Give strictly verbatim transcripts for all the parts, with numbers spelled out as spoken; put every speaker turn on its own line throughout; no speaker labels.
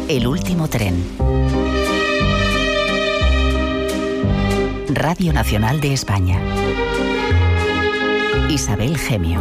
El último tren. Radio Nacional de España. Isabel Gemio.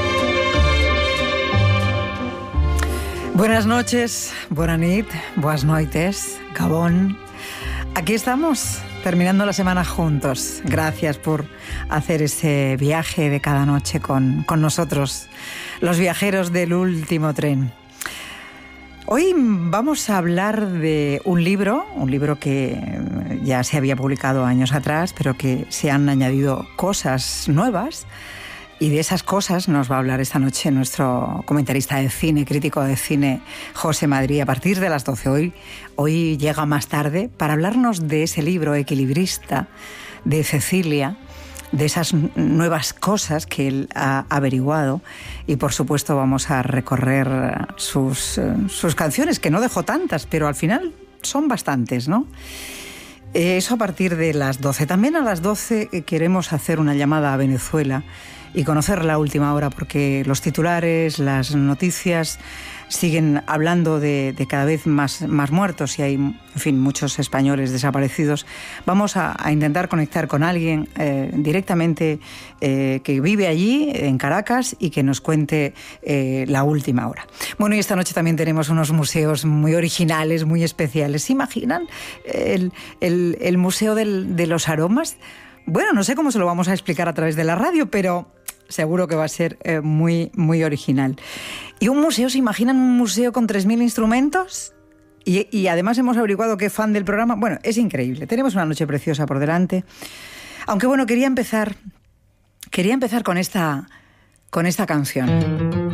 Buenas noches, buena nit, buenas noites, Gabón. Aquí estamos, terminando la semana juntos. Gracias por hacer ese viaje de cada noche con, con nosotros, los viajeros del último tren. Hoy vamos a hablar de un libro, un libro que ya se había publicado años atrás, pero que se han añadido cosas nuevas. Y de esas cosas nos va a hablar esta noche nuestro comentarista de cine, crítico de cine, José Madrid, a partir de las doce. Hoy, hoy llega más tarde para hablarnos de ese libro equilibrista de Cecilia, de esas nuevas cosas que él ha averiguado, y por supuesto vamos a recorrer sus, sus canciones, que no dejó tantas, pero al final son bastantes, ¿no? Eso a partir de las doce. También a las doce queremos hacer una llamada a Venezuela y conocer la última hora, porque los titulares, las noticias siguen hablando de, de cada vez más, más muertos, y hay, en fin, muchos españoles desaparecidos. Vamos a, a intentar conectar con alguien eh, directamente eh, que vive allí, en Caracas, y que nos cuente eh, la última hora. Bueno, y esta noche también tenemos unos museos muy originales, muy especiales. ¿Se imaginan el, el, el Museo del, de los Aromas? Bueno, no sé cómo se lo vamos a explicar a través de la radio, pero seguro que va a ser eh, muy, muy original. ¿Y un museo? ¿Se imaginan un museo con tres mil instrumentos? Y, y además hemos averiguado qué fan del programa. Bueno, es increíble. Tenemos una noche preciosa por delante. Aunque bueno, quería empezar, quería empezar con esta, con esta canción.